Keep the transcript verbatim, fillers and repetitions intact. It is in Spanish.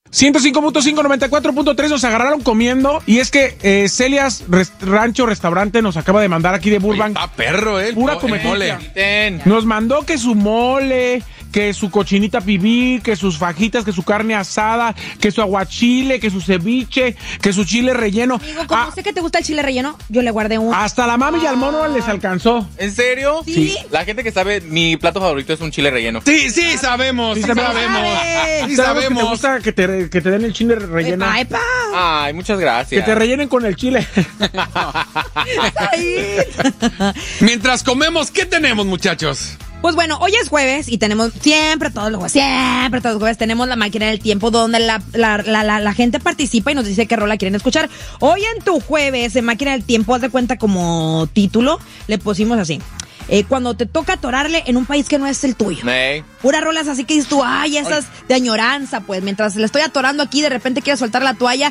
ciento cinco punto cinco, noventa y cuatro punto tres nos agarraron comiendo. Y es que eh, Celia's Rest- Rancho Restaurante nos acaba de mandar aquí de Burbank. Oye, está perro, eh. Pura el competencia. mole. Nos mandó que su mole, que su cochinita pibil, que sus fajitas, que su carne asada, que su aguachile, que su ceviche, que su chile relleno. Amigo, como Ah, sé que te gusta el chile relleno, yo le guardé un... hasta la mami y al mono les alcanzó. ¿En serio? Sí. La gente que sabe, mi plato favorito es un chile relleno. Sí, sí, sabemos, sí, Sí sabemos. ¿Sabes Sí, que te sabemos. gusta que te, que te den el chile relleno? ¡Epa, epa! Ay, muchas Que gracias. te rellenen con el chile. Ahí. Mientras comemos, ¿qué tenemos, muchachos? Pues bueno, hoy es jueves y tenemos siempre todos los jueves, siempre todos los jueves tenemos la máquina del tiempo donde la, la, la, la, la gente participa y nos dice qué rola quieren escuchar. Hoy en tu jueves, en máquina del tiempo, haz de cuenta como título, le pusimos así. Eh, cuando te toca atorarle en un país que no es el tuyo. Ey. Puras rolas así que dices tú, ay, esas de añoranza, pues mientras le estoy atorando aquí, de repente quiero soltar la toalla